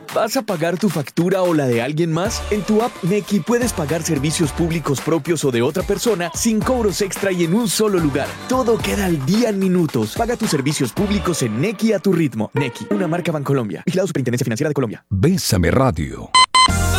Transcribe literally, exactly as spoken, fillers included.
¿Vas a pagar tu factura o la de alguien más? En tu app Nequi puedes pagar servicios públicos propios o de otra persona sin cobros extra y en un solo lugar. Todo queda al día en minutos. Paga tus servicios públicos en Nequi a tu ritmo. Nequi, una marca Bancolombia. Vigilado Superintendencia Financiera de Colombia. Bésame Radio.